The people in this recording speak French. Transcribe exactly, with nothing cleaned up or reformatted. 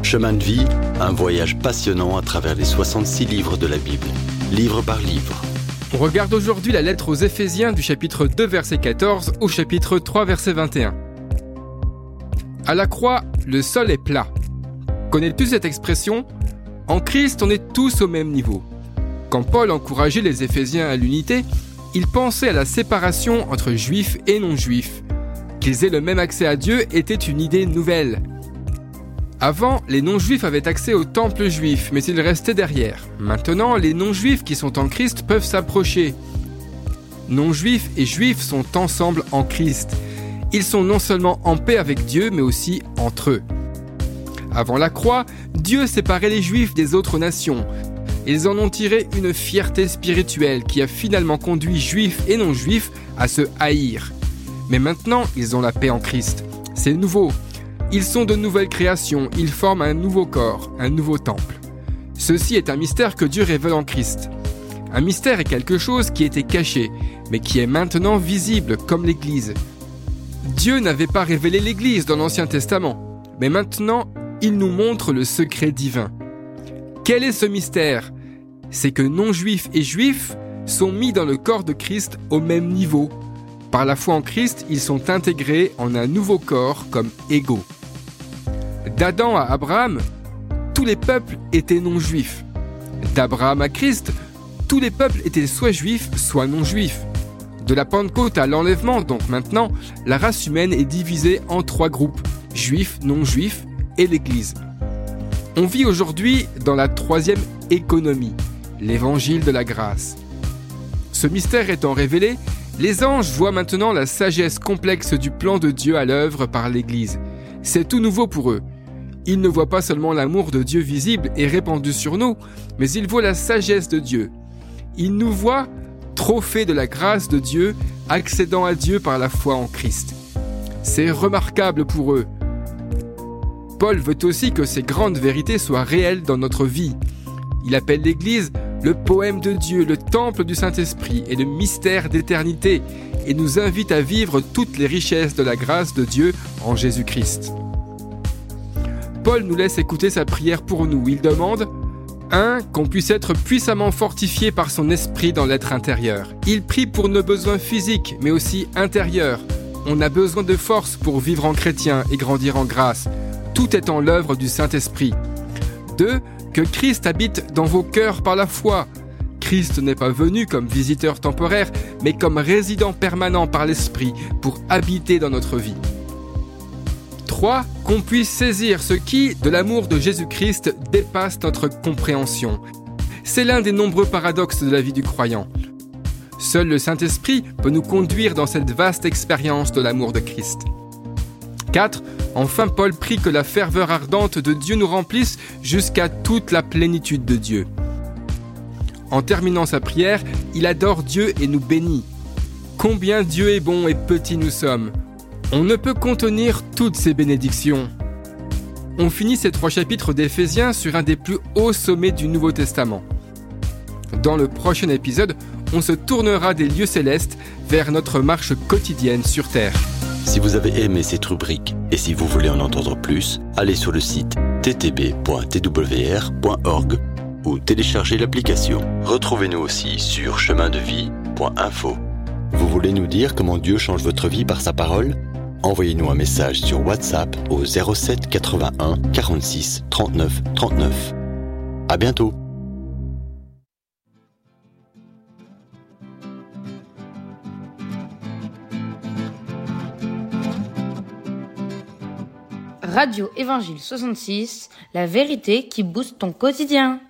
Chemin de vie, un voyage passionnant à travers les soixante-six livres de la Bible, livre par livre. On regarde aujourd'hui la lettre aux Éphésiens du chapitre deux verset quatorze au chapitre trois verset vingt et un. À la croix, le sol est plat. Connais-tu cette expression ? En Christ, on est tous au même niveau. Quand Paul encourageait les Éphésiens à l'unité, il pensait à la séparation entre juifs et non-juifs. Qu'ils aient le même accès à Dieu était une idée nouvelle. Avant, les non-juifs avaient accès au temple juif, mais ils restaient derrière. Maintenant, les non-juifs qui sont en Christ peuvent s'approcher. Non-juifs et juifs sont ensemble en Christ. Ils sont non seulement en paix avec Dieu, mais aussi entre eux. Avant la croix, Dieu séparait les juifs des autres nations. Ils en ont tiré une fierté spirituelle qui a finalement conduit juifs et non-juifs à se haïr. Mais maintenant, ils ont la paix en Christ. C'est nouveau. Ils sont de nouvelles créations, ils forment un nouveau corps, un nouveau temple. Ceci est un mystère que Dieu révèle en Christ. Un mystère est quelque chose qui était caché, mais qui est maintenant visible comme l'Église. Dieu n'avait pas révélé l'Église dans l'Ancien Testament, mais maintenant, il nous montre le secret divin. Quel est ce mystère ? C'est que non-juifs et juifs sont mis dans le corps de Christ au même niveau. Par la foi en Christ, ils sont intégrés en un nouveau corps comme égaux. D'Adam à Abraham, tous les peuples étaient non-juifs. D'Abraham à Christ, tous les peuples étaient soit juifs, soit non-juifs. De la Pentecôte à l'enlèvement, donc maintenant, la race humaine est divisée en trois groupes, juifs, non-juifs et l'Église. On vit aujourd'hui dans la troisième économie, l'évangile de la grâce. Ce mystère étant révélé, les anges voient maintenant la sagesse complexe du plan de Dieu à l'œuvre par l'Église. C'est tout nouveau pour eux. Ils ne voient pas seulement l'amour de Dieu visible et répandu sur nous, mais ils voient la sagesse de Dieu. Ils nous voient trophées de la grâce de Dieu, accédant à Dieu par la foi en Christ. C'est remarquable pour eux. Paul veut aussi que ces grandes vérités soient réelles dans notre vie. Il appelle l'Église le poème de Dieu, le temple du Saint-Esprit et le mystère d'éternité, et nous invite à vivre toutes les richesses de la grâce de Dieu en Jésus-Christ. Paul nous laisse écouter sa prière pour nous. Il demande un qu'on puisse être puissamment fortifié par son esprit dans l'être intérieur. Il prie pour nos besoins physiques, mais aussi intérieurs. On a besoin de force pour vivre en chrétien et grandir en grâce. Tout est en l'œuvre du Saint-Esprit. deux Que Christ habite dans vos cœurs par la foi. Christ n'est pas venu comme visiteur temporaire, mais comme résident permanent par l'Esprit pour habiter dans notre vie. trois Qu'on puisse saisir ce qui, de l'amour de Jésus-Christ, dépasse notre compréhension. C'est l'un des nombreux paradoxes de la vie du croyant. Seul le Saint-Esprit peut nous conduire dans cette vaste expérience de l'amour de Christ. quatre Enfin, Paul prie que la ferveur ardente de Dieu nous remplisse jusqu'à toute la plénitude de Dieu. En terminant sa prière, il adore Dieu et nous bénit. Combien Dieu est bon et petits nous sommes. On ne peut contenir toutes ces bénédictions. On finit ces trois chapitres d'Éphésiens sur un des plus hauts sommets du Nouveau Testament. Dans le prochain épisode, on se tournera des lieux célestes vers notre marche quotidienne sur terre. Si vous avez aimé cette rubrique et si vous voulez en entendre plus, allez sur le site t t b point t w r point org ou téléchargez l'application. Retrouvez-nous aussi sur chemin de vie point info. Vous voulez nous dire comment Dieu change votre vie par sa parole ? Envoyez-nous un message sur WhatsApp au zéro sept quatre-vingt-un quarante-six trente-neuf trente-neuf. À bientôt. Radio Évangile soixante-six, la vérité qui booste ton quotidien.